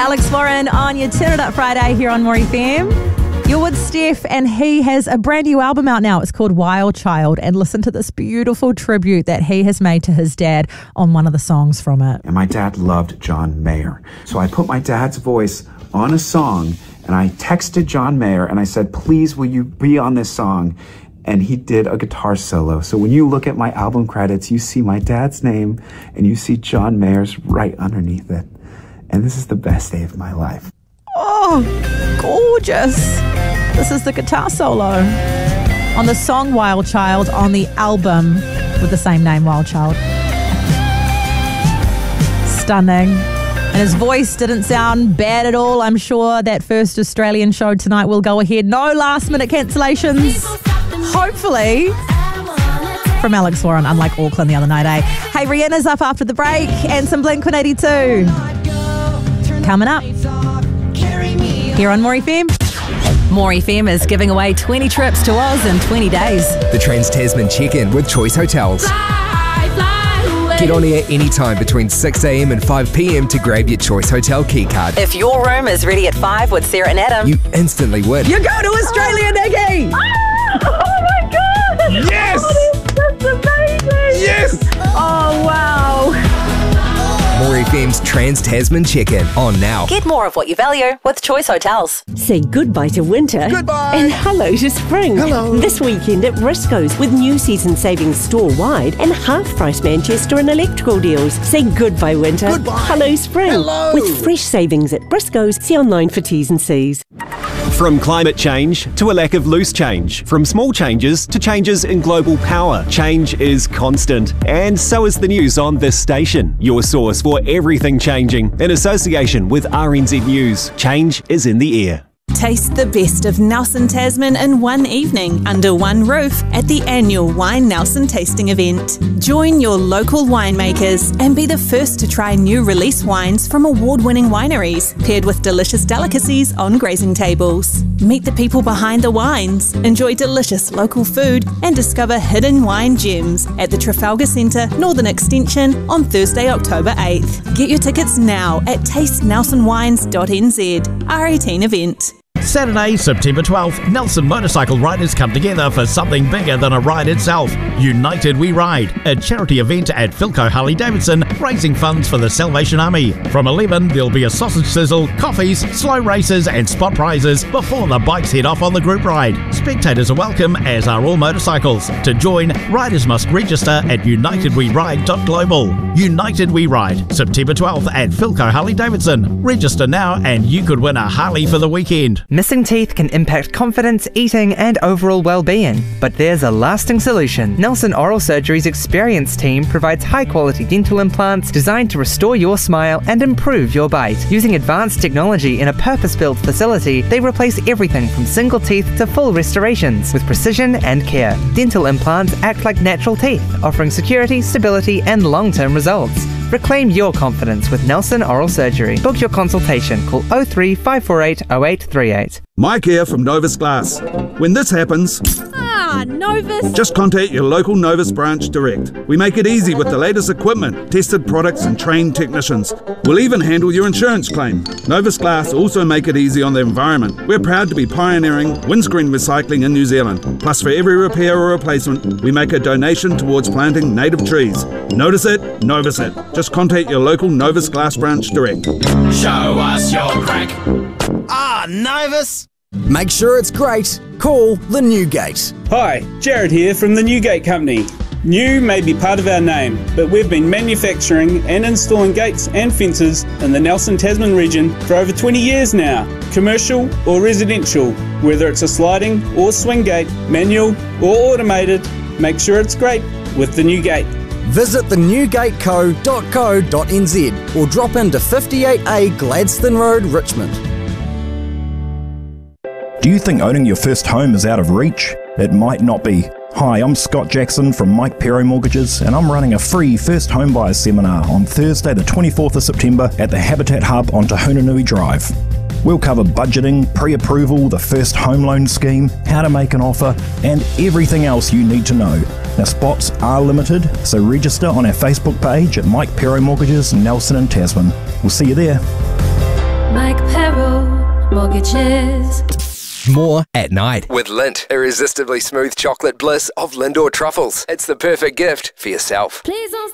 Alex Warren on your Turn It Up Friday here on More FM. You're with Steph, and he has a brand new album out now. It's called Wild Child, and listen to this beautiful tribute that he has made to his dad on one of the songs from it. And my dad loved John Mayer. So I put my dad's voice on a song, and I texted John Mayer, and I said, please, will you be on this song? And he did a guitar solo. So when you look at my album credits, you see my dad's name, and you see John Mayer's right underneath it. And this is the best day of my life. Oh, gorgeous. This is the guitar solo on the song Wild Child on the album with the same name, Wild Child. Stunning. And his voice didn't sound bad at all. I'm sure that first Australian show tonight will go ahead. No last minute cancellations. Hopefully. From Alex Warren, unlike Auckland the other night, eh? Hey, Rihanna's up after the break and some Blink-182. Coming up here on More FM. More FM is giving away 20 trips to Oz in 20 days. The Trans-Tasman Check-In with Choice Hotels. Get on air anytime between 6 a.m. and 5 p.m. to grab your Choice Hotel key card. If your room is ready at 5 with Sarah and Adam, you instantly win. You go to Australia, Nikki! Oh my God! Yes! Oh, that's amazing! Yes! Oh wow! More FM's Trans-Tasman Check-In on now. Get more of what you value with Choice Hotels. Say goodbye to winter. Goodbye. And hello to spring. Hello. This weekend at Briscoe's with new season savings store-wide and half-price Manchester and electrical deals. Say goodbye winter. Goodbye. Hello spring. Hello. With fresh savings at Briscoe's. See online for T's and C's. From climate change to a lack of loose change, from small changes to changes in global power, change is constant. And so is the news on this station, your source for everything changing. In association with RNZ News, change is in the air. Taste the best of Nelson Tasman in one evening under one roof at the annual Wine Nelson tasting event. Join your local winemakers and be the first to try new release wines from award-winning wineries, paired with delicious delicacies on grazing tables. Meet the people behind the wines, enjoy delicious local food and discover hidden wine gems at the Trafalgar Centre Northern Extension on Thursday, October 8th. Get your tickets now at tastenelsonwines.nz. R18 event. Saturday, September 12th, Nelson motorcycle riders come together for something bigger than a ride itself. United We Ride, a charity event at Philco Harley Davidson, raising funds for the Salvation Army. From 11, there'll be a sausage sizzle, coffees, slow races and spot prizes before the bikes head off on the group ride. Spectators are welcome, as are all motorcycles. To join, riders must register at unitedweride.global. United We Ride, September 12th at Philco Harley Davidson. Register now and you could win a Harley for the weekend. Missing teeth can impact confidence, eating and overall well-being, but there's a lasting solution. Nelson Oral Surgery's experienced team provides high-quality dental implants designed to restore your smile and improve your bite. Using advanced technology in a purpose-built facility, they replace everything from single teeth to full restorations with precision and care. Dental implants act like natural teeth, offering security, stability and long-term results. Reclaim your confidence with Nelson Oral Surgery. Book your consultation. Call 03 548 0838. Mike here from Novus Glass. When this happens, Novus! just contact your local Novus branch direct. We make it easy with the latest equipment, tested products and trained technicians. We'll even handle your insurance claim. Novus Glass also make it easy on the environment. We're proud to be pioneering windscreen recycling in New Zealand. Plus, for every repair or replacement, we make a donation towards planting native trees. Notice it, Novus it. Just contact your local Novus Glass branch direct. Show us your crack. Novus! Make sure it's great. Call the Newgate. Hi, Jared here from the Newgate Company. New may be part of our name, but we've been manufacturing and installing gates and fences in the Nelson Tasman region for over 20 years now. Commercial or residential, whether it's a sliding or swing gate, manual or automated, make sure it's great with the Newgate. Visit thenewgateco.co.nz or drop into 58A Gladstone Road, Richmond. Do you think owning your first home is out of reach? It might not be. Hi, I'm Scott Jackson from Mike Perry Mortgages, and I'm running a free first home buyers seminar on Thursday the 24th of September at the Habitat Hub on Tahunanui Drive. We'll cover budgeting, pre-approval, the first home loan scheme, how to make an offer, and everything else you need to know. Now, spots are limited, so register on our Facebook page at Mike Perry Mortgages, Nelson and Tasman. We'll see you there. mortgages. More at night with Lindt, irresistibly smooth chocolate bliss of Lindor truffles. It's the perfect gift for yourself. Please don't